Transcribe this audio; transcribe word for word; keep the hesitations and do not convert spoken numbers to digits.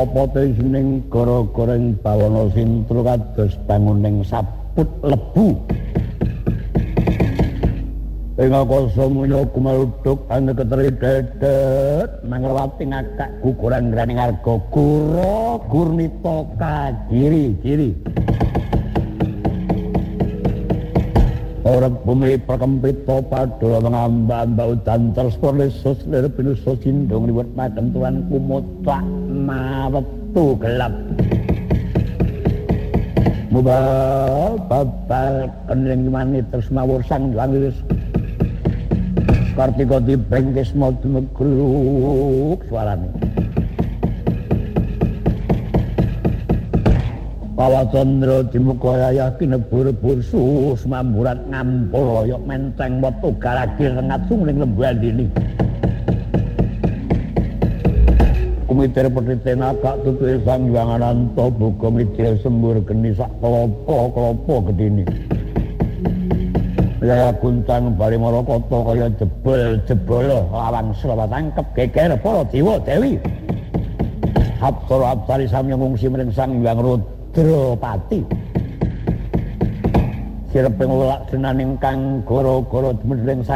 apa tesining gara-gara ing bawana sintru kados banguning saput lebu ing akasa munya kumaluduk ane keteri dedet manglewati ngakak guguran graning arga gura gurnita kagiri kiri orang bumi perkempita padha mengamba-amba udan terspor lesus lir pinusa sindung liwat madem tuan kumutak mawetu gelap mubal babal kening mani terus mawur sang langiris Kartika dibrengkes mau megluk suarane Pawacandra dimuka yayah kinebur-bur sus mamburat ngampur oyok menteng wetu garagir rengat sungling lembandini kumitir petite nakak tutuke sang hyang ananta buka mitir sembur geni sak klopo-klopo gedine Yaya guntang bali marakata kaya jebol-jebol lawan Srawa tangkep geger para dewa dewi Hapsara Hapsari sami ngungsi mring sang hyang Rudropati sireping welak senaning kang gara-gara demen